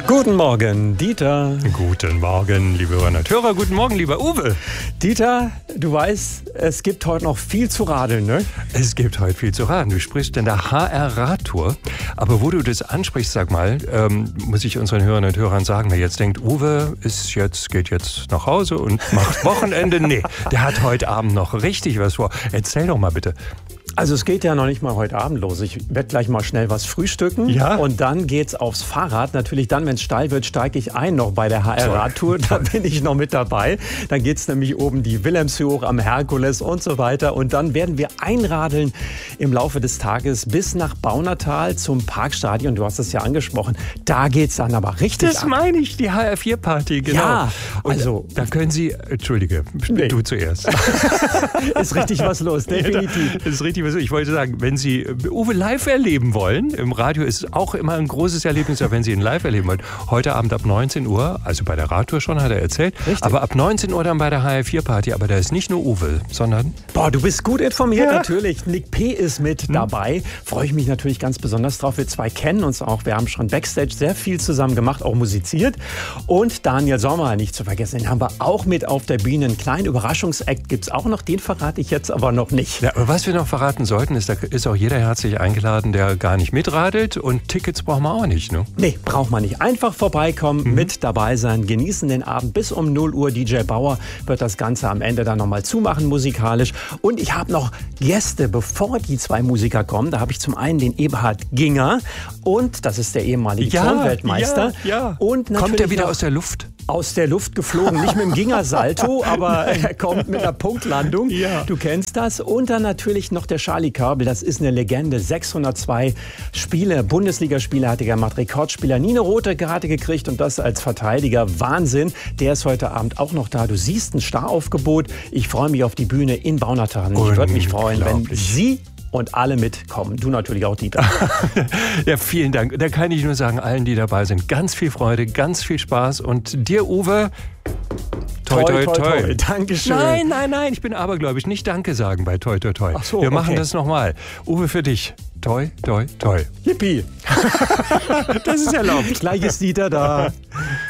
Guten Morgen, Dieter. Guten Morgen, liebe Hörerinnen und Hörer. Guten Morgen, lieber Uwe. Dieter, du weißt, es gibt heute noch viel zu radeln, ne? Es gibt heute viel zu radeln. Du sprichst in der HR-Radtour. Aber wo du das ansprichst, sag mal, muss ich unseren Hörerinnen und Hörern sagen, wer jetzt denkt, Uwe geht jetzt nach Hause und macht Wochenende. Nee, der hat heute Abend noch richtig was vor. Erzähl doch mal bitte. Also es geht ja noch nicht mal heute Abend los. Ich werde gleich mal schnell was frühstücken. Ja? Und dann geht's aufs Fahrrad. Natürlich dann, wenn es steil wird, steige ich ein noch bei der HR-Radtour. Da bin ich noch mit dabei. Dann geht's nämlich oben die Wilhelmshöhe hoch am Herkules und so weiter. Und dann werden wir einradeln im Laufe des Tages bis nach Baunatal zum Parkstadion. Du hast es ja angesprochen. Da geht's dann aber richtig Das meine ich, die HR4-Party, genau. Ja, also da können Sie, Entschuldige, Nee. du zuerst. Ist richtig was los, definitiv. Das ist richtig was. Ich wollte sagen, wenn Sie Uwe live erleben wollen, im Radio ist es auch immer ein großes Erlebnis, wenn Sie ihn live erleben wollen. Heute Abend ab 19 Uhr, also bei der Radtour schon, hat er erzählt. Richtig. Aber ab 19 Uhr dann bei der HR4-Party. Aber da ist nicht nur Uwe, sondern... Boah, du bist gut informiert, Ja. natürlich. Nick P. ist mit dabei. Freue ich mich natürlich ganz besonders drauf. Wir zwei kennen uns auch. Wir haben schon Backstage sehr viel zusammen gemacht, auch musiziert. Und Daniel Sommer, nicht zu vergessen, den haben wir auch mit auf der Bühne. Einen kleinen Überraschungsakt gibt es auch noch. Den verrate ich jetzt aber noch nicht. Ja, aber was wir noch verraten sollten, ist, da ist auch jeder herzlich eingeladen, der gar nicht mitradelt. Und Tickets brauchen wir auch nicht, ne? Nee, braucht man nicht. Einfach vorbeikommen, mit dabei sein, genießen den Abend bis um 0 Uhr. DJ Bauer wird das Ganze am Ende dann nochmal zumachen musikalisch. Und ich habe noch Gäste, bevor die zwei Musiker kommen. Da habe ich zum einen den Eberhard Ginger und das ist der ehemalige Turnweltmeister. Ja. Und natürlich Kommt er wieder noch aus der Luft? aus der Luft geflogen, nicht mit dem Ginger-Salto, aber er kommt mit einer Punktlandung. Ja. Du kennst das. Und dann natürlich noch der Charlie Körbel, das ist eine Legende. 602 Spiele, Bundesligaspiele hat er gemacht, Rekordspieler, nie eine rote Karte gekriegt und das als Verteidiger. Wahnsinn. Der ist heute Abend auch noch da. Du siehst ein Staraufgebot. Ich freue mich auf die Bühne in Baunatal. Ich würde mich freuen, wenn Unglaublich. Sie und alle mitkommen. Du natürlich auch, Dieter. Ja, vielen Dank. Da kann ich nur sagen, allen, die dabei sind, ganz viel Freude, ganz viel Spaß. Und dir, Uwe, toi, toi, toi. Dankeschön. Nein, ich bin abergläubisch. Nicht Danke sagen bei toi, toi, toi. Ach so, Wir machen okay. das nochmal. Uwe, für dich. Toi, toi, toi. Yippie. Das ist erlaubt. Gleich ist Dieter da.